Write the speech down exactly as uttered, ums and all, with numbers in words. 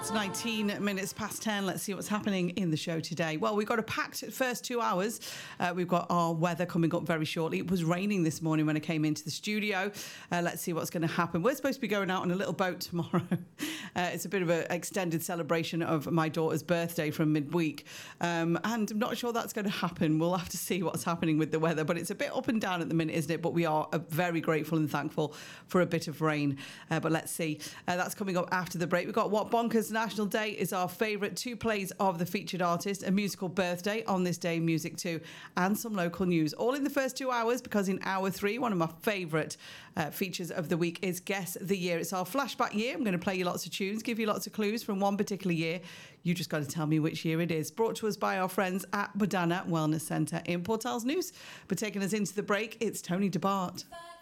It's nineteen minutes past ten. Let's see what's happening in the show today. Well, we've got a packed first two hours. Uh, we've got our weather coming up very shortly. It was raining this morning when I came into the studio. Uh, let's see what's going to happen. We're supposed to be going out on a little boat tomorrow. Uh, it's a bit of an extended celebration of my daughter's birthday from midweek. Um, and I'm not sure that's going to happen. We'll have to see what's happening with the weather. But it's a bit up and down at the minute, isn't it? But we are uh, very grateful and thankful for a bit of rain. Uh, but let's see. Uh, that's coming up after the break. We've got What Bonkers National Day is our favourite two plays of the featured artist, a musical birthday on this day, music too, and some local news. All in the first two hours, because in hour three, one of my favourite uh, features of the week is Guess the Year. It's our flashback year. I'm going to play you lots of tunes, give you lots of clues from one particular year. You just got to tell me which year it is. Brought to us by our friends at Badana Wellness Centre in Port Talbot News. But taking us into the break, it's Tony DeBart.